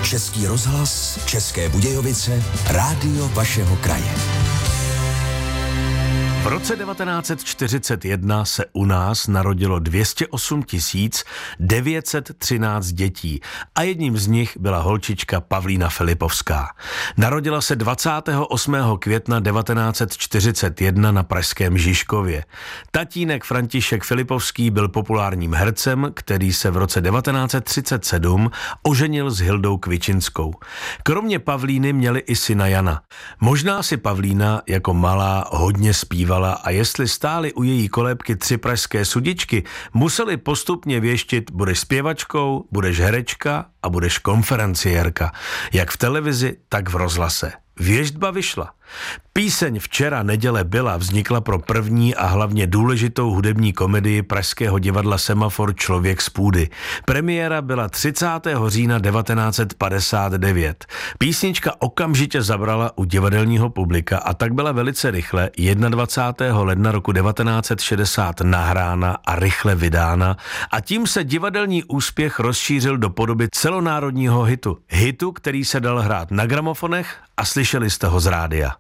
Český rozhlas, České Budějovice, rádio vašeho kraje. V roce 1941 se u nás narodilo 208 913 dětí a jedním z nich byla holčička Pavlína Filipovská. Narodila se 28. května 1941 na pražském Žižkově. Tatínek František Filipovský byl populárním hercem, který se v roce 1937 oženil s Hildou Kvičinskou. Kromě Pavlíny měli i syna Jana. Možná si Pavlína jako malá hodně zpívala a jestli stály u její kolébky 3 pražské sudičky, museli postupně věštit: budeš zpěvačkou, budeš herečka a budeš konferenciérka. Jak v televizi, tak v rozhlase. Věštba vyšla. Píseň Včera neděle byla vznikla pro první a hlavně důležitou hudební komedii pražského divadla Semafor Člověk z půdy. Premiéra byla 30. října 1959. Písnička okamžitě zabrala u divadelního publika a tak byla velice rychle 21. ledna roku 1960 nahrána a rychle vydána a tím se divadelní úspěch rozšířil do podoby celonárodního hitu. Hitu, který se dal hrát na gramofonech a slyšeli jste ho z rádia.